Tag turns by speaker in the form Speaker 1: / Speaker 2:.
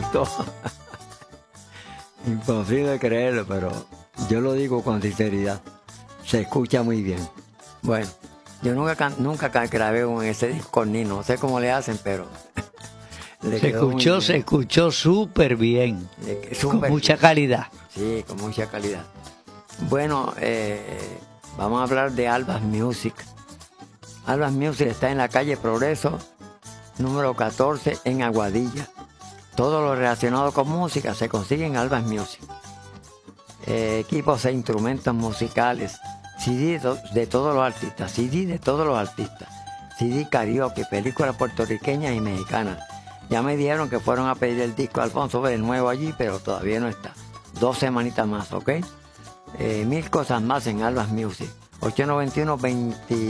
Speaker 1: gustó. Imposible creerlo, pero yo lo digo con sinceridad. Se escucha muy bien. Bueno, yo nunca grabé en ese disco con Nino. No sé cómo le hacen, pero...
Speaker 2: se escuchó súper bien. Con mucha calidad.
Speaker 1: Sí, con mucha calidad. Bueno, vamos a hablar de Albas Music. Albas Music está en la calle Progreso, número 14, en Aguadilla. Todo lo relacionado con música se consigue en Albas Music. Equipos e instrumentos musicales, CD de todos los artistas, CD karaoke, películas puertorriqueñas y mexicanas. Ya me dijeron que fueron a pedir el disco a Alfonso de nuevo allí, pero todavía no está. 2 semanitas más, ¿ok? 1000 cosas más en Albas Music. 891-20